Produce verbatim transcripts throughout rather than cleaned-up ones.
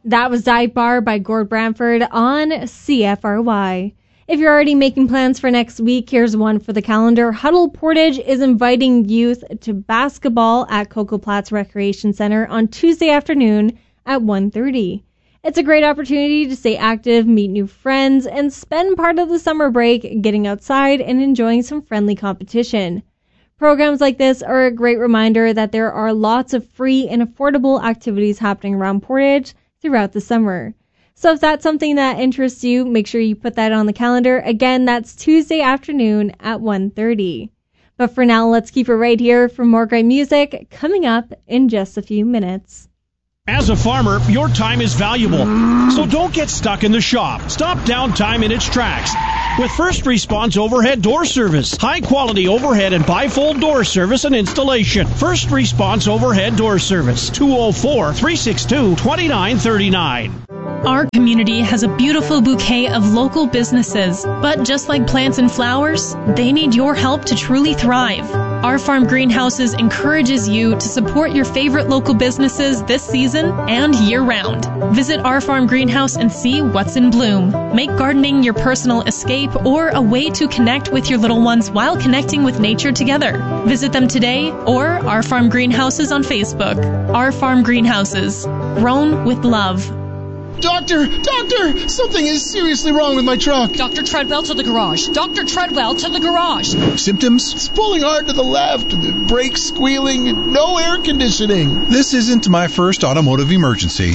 That was Dive Bar by Gord Bramford on C F R Y. If you're already making plans for next week, here's one for the calendar. Huddle Portage is inviting youth to basketball at Coco Platts Recreation Center on Tuesday afternoon at one thirty. It's a great opportunity to stay active, meet new friends, and spend part of the summer break getting outside and enjoying some friendly competition. Programs like this are a great reminder that there are lots of free and affordable activities happening around Portage throughout the summer. So if that's something that interests you, make sure you put that on the calendar. Again, that's Tuesday afternoon at one thirty. But for now, let's keep it right here for more great music coming up in just a few minutes. As a farmer, your time is valuable, so don't get stuck in the shop. Stop downtime in its tracks with First Response Overhead Door Service. High-quality overhead and bifold door service and installation. First Response Overhead Door Service, two oh four, three six two, two nine three nine. Our community has a beautiful bouquet of local businesses, but just like plants and flowers, they need your help to truly thrive. Our Farm Greenhouses encourages you to support your favorite local businesses this season and year-round. Visit Our Farm Greenhouse and see what's in bloom. Make gardening your personal escape or a way to connect with your little ones while connecting with nature together. Visit them today or Our Farm Greenhouses on Facebook. Our Farm Greenhouses, grown with love. Doctor! Doctor! Something is seriously wrong with my truck. Doctor Treadwell to the garage. Doctor Treadwell to the garage. Symptoms? It's pulling hard to the left. The brakes squealing. No air conditioning. This isn't my first automotive emergency.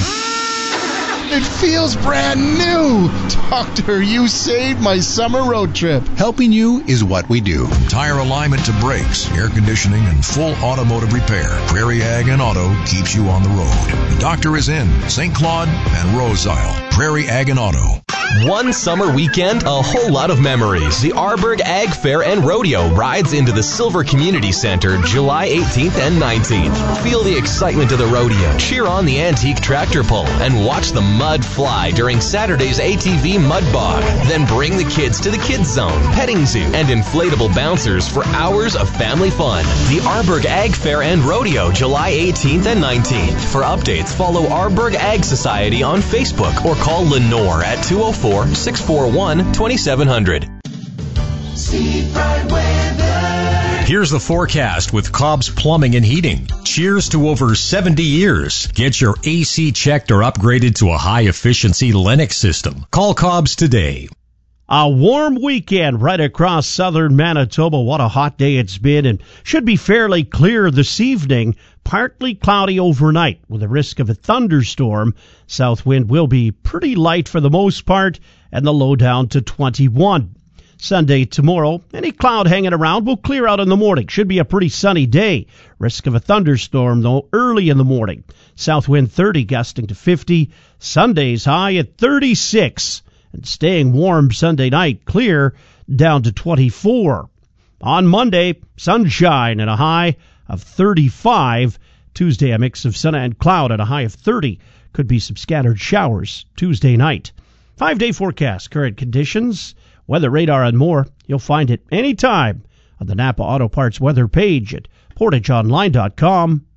It feels brand new. Doctor, you saved my summer road trip. Helping you is what we do. From tire alignment to brakes, air conditioning, and full automotive repair, Prairie Ag and Auto keeps you on the road. The doctor is in Saint Claude and Rose Isle. Prairie Ag and Auto. One summer weekend, a whole lot of memories. The Arborg Ag Fair and Rodeo rides into the Silver Community Center July eighteenth and nineteenth. Feel the excitement of the rodeo, cheer on the antique tractor pull, and watch the mud fly during Saturday's A T V Mud Bog. Then bring the kids to the Kids Zone, petting zoo, and inflatable bouncers for hours of family fun. The Arborg Ag Fair and Rodeo July eighteenth and nineteenth. For updates, follow Arborg Ag Society on Facebook or call Lenore at two oh four, six four one, two seven zero zero. Seafront Weather. Here's the forecast with Cobb's Plumbing and Heating. Cheers to over seventy years. Get your A C checked or upgraded to a high-efficiency Lennox system. Call Cobb's today. A warm weekend right across southern Manitoba. What a hot day it's been, and should be fairly clear this evening. Partly cloudy overnight with a risk of a thunderstorm. South wind will be pretty light for the most part, and the low down to twenty-one. Sunday tomorrow, any cloud hanging around will clear out in the morning. Should be a pretty sunny day. Risk of a thunderstorm, though, early in the morning. South wind thirty, gusting to fifty. Sunday's high at thirty-six. And staying warm Sunday night, clear down to twenty-four. On Monday, sunshine and a high of thirty-five. Tuesday, a mix of sun and cloud at a high of thirty. Could be some scattered showers Tuesday night. Five-day forecast, current conditions, weather radar, and more. You'll find it anytime on the Napa Auto Parts weather page at portage online dot com.